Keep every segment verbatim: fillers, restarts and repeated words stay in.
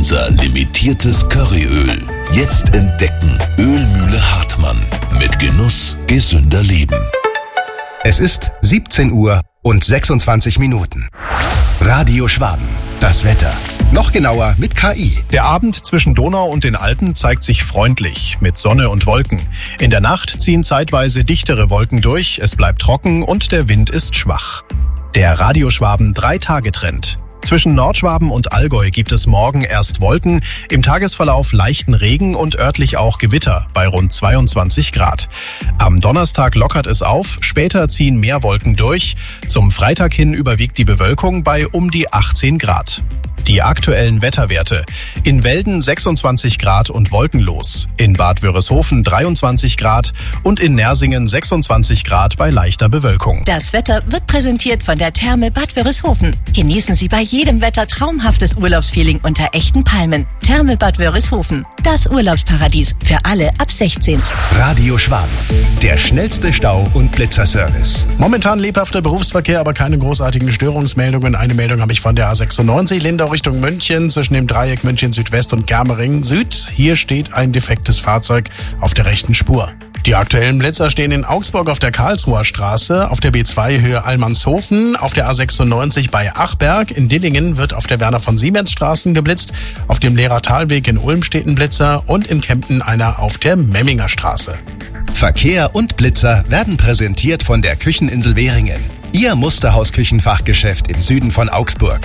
Unser limitiertes Curryöl. Jetzt entdecken. Ölmühle Hartmann. Mit Genuss gesünder Leben. Es ist siebzehn Uhr und sechsundzwanzig Minuten. Radio Schwaben. Das Wetter. Noch genauer mit K I. Der Abend zwischen Donau und den Alpen zeigt sich freundlich mit Sonne und Wolken. In der Nacht ziehen zeitweise dichtere Wolken durch, es bleibt trocken und der Wind ist schwach. Der Radio Schwaben Drei-Tage-Trend. Zwischen Nordschwaben und Allgäu gibt es morgen erst Wolken, im Tagesverlauf leichten Regen und örtlich auch Gewitter bei rund zweiundzwanzig Grad. Am Donnerstag lockert es auf, später ziehen mehr Wolken durch. Zum Freitag hin überwiegt die Bewölkung bei um die achtzehn Grad. Die aktuellen Wetterwerte. In Welden sechsundzwanzig Grad und wolkenlos, in Bad Wörishofen dreiundzwanzig Grad und in Nersingen sechsundzwanzig Grad bei leichter Bewölkung. Das Wetter wird präsentiert von der Therme Bad Wörishofen. Genießen Sie bei jedem Wetter traumhaftes Urlaubsfeeling unter echten Palmen. Therme Bad Wörishofen, das Urlaubsparadies für alle ab sechzehn. Radio Schwaben, der schnellste Stau- und Blitzerservice. Momentan lebhafter Berufsverkehr, aber keine großartigen Störungsmeldungen. Eine Meldung habe ich von der A sechsundneunzig, Lindau Richtung München, zwischen dem Dreieck München Südwest und Germering Süd. Hier steht ein defektes Fahrzeug auf der rechten Spur. Die aktuellen Blitzer stehen in Augsburg auf der Karlsruher Straße, auf der B zwei Höhe Allmannshofen, auf der A sechsundneunzig bei Achberg. In Dillingen wird auf der Werner von Siemens Straßen geblitzt, auf dem Lehrer-Talweg in Ulm steht ein Blitzer und in Kempten einer auf der Memminger Straße. Verkehr und Blitzer werden präsentiert von der Kücheninsel Währingen. Ihr Musterhaus-Küchenfachgeschäft im Süden von Augsburg.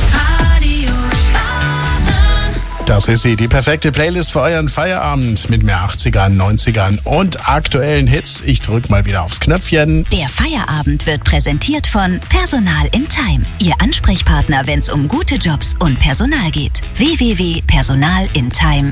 Das ist sie, die perfekte Playlist für euren Feierabend mit mehr achtzigern, neunzigern und aktuellen Hits. Ich drück mal wieder aufs Knöpfchen. Der Feierabend wird präsentiert von Personal in Time. Ihr Ansprechpartner, wenn es um gute Jobs und Personal geht. w w w punkt personal in time